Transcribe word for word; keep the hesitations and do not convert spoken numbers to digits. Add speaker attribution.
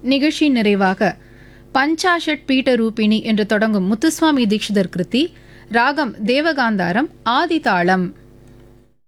Speaker 1: நிகழ்ச்சி நிறைவாக பஞ்சாஷட் பீட்ட ரூபிணி என்று தொடங்கும் முத்துசுவாமி தீட்சிதர் கிருதி, ராகம் தேவகாந்தாரம், ஆதி தாளம்.